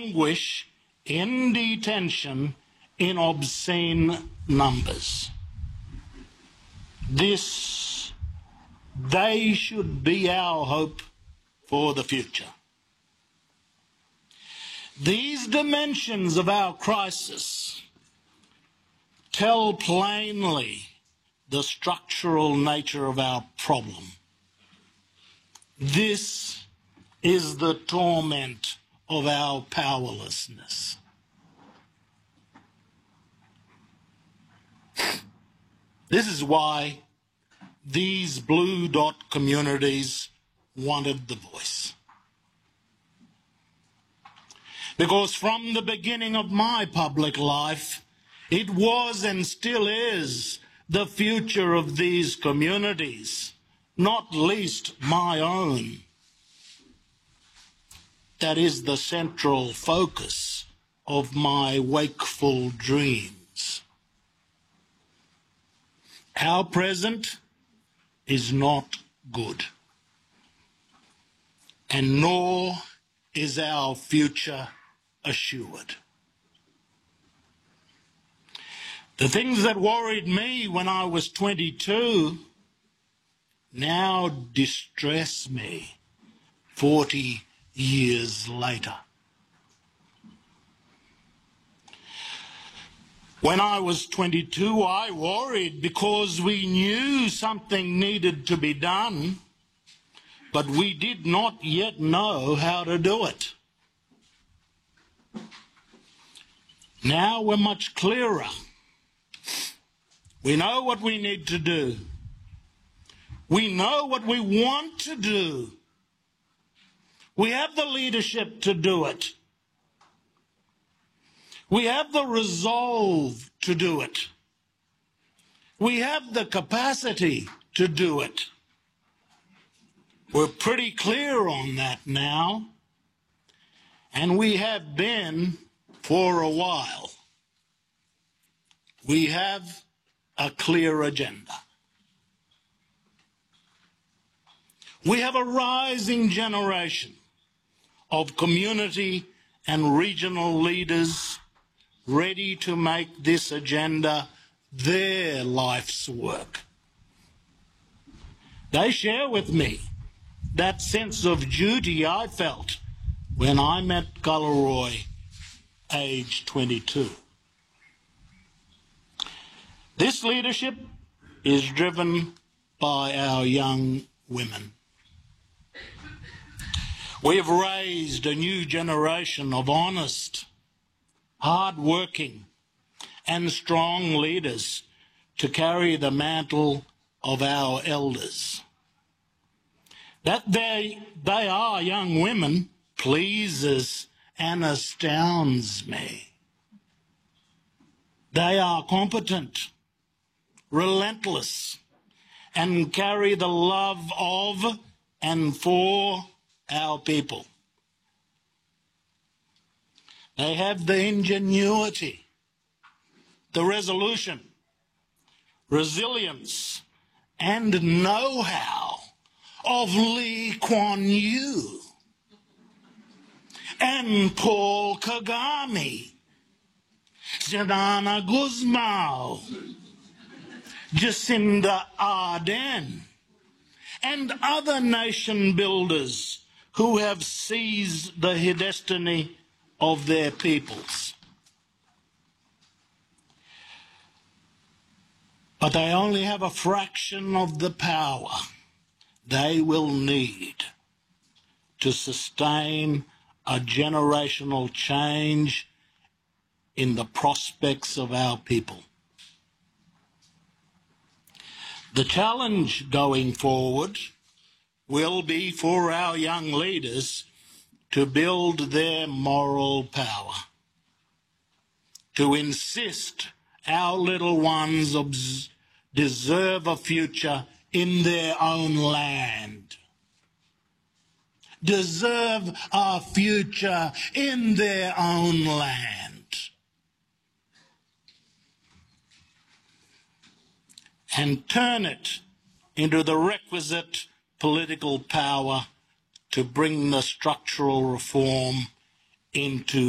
languish in detention in obscene numbers. They should be our hope for the future. These dimensions of our crisis tell plainly the structural nature of our problem. This is the torment of our powerlessness. This is why these blue dot communities wanted the voice. Because from the beginning of my public life, it was and still is the future of these communities, not least my own, that is the central focus of my wakeful dreams. Our present is not good, and nor is our future assured. The things that worried me when I was 22 now distress me 40 years later. When I was 22, I worried because we knew something needed to be done, but we did not yet know how to do it. Now we're much clearer. We know what we need to do. We know what we want to do. We have the leadership to do it. We have the resolve to do it. We have the capacity to do it. We're pretty clear on that now, and we have been for a while. We have a clear agenda. We have a rising generation of community and regional leaders ready to make this agenda their life's work. They share with me that sense of duty I felt when I met Galarrwuy, age 22. This leadership is driven by our young women. We have raised a new generation of honest, hard-working and strong leaders to carry the mantle of our elders. That they are young women pleases and astounds me. They are competent, relentless, and carry the love of and for our people. They have the ingenuity, the resolution, resilience, and know-how of Lee Kuan Yew and Paul Kagame, Xanana Gusmao, Jacinda Ardern, and other nation builders who have seized the destiny of their peoples. But they only have a fraction of the power they will need to sustain a generational change in the prospects of our people. The challenge going forward will be for our young leaders to build their moral power, to insist our little ones deserve a future in their own land, deserve a future in their own land. And turn it into the requisite political power to bring the structural reform into